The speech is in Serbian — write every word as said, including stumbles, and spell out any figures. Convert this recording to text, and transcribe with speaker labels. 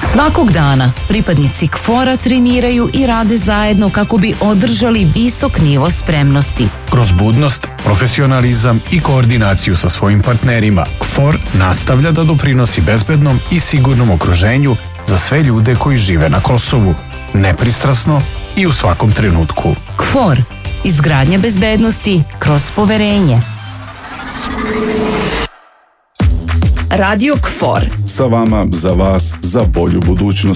Speaker 1: Svakog dana pripadnici KFOR-a treniraju i rade zajedno kako bi održali visok nivo spremnosti.
Speaker 2: Kroz budnost, profesionalizam i koordinaciju sa svojim partnerima, KFOR nastavlja da doprinosi bezbednom i sigurnom okruženju za sve ljude koji žive na Kosovu, nepristrasno i u svakom trenutku.
Speaker 1: KFOR. Izgradnja bezbednosti kroz poverenje. Radio KFOR.
Speaker 3: Sa vama, za vas, za bolju budućnost.